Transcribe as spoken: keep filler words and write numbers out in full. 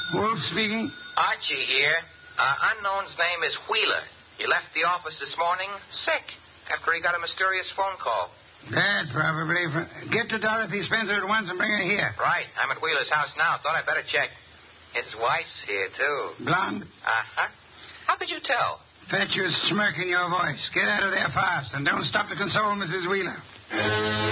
Wolf speaking. Archie here. Uh, unknown's name is Wheeler. He left the office this morning sick after he got a mysterious phone call. Bad, probably. Get to Dorothy Spencer at once and bring her here. Right. I'm at Wheeler's house now. Thought I'd better check. His wife's here, too. Blonde? Uh-huh. How could you tell? Fetch your smirk in your voice. Get out of there fast, and don't stop to console Missus Wheeler.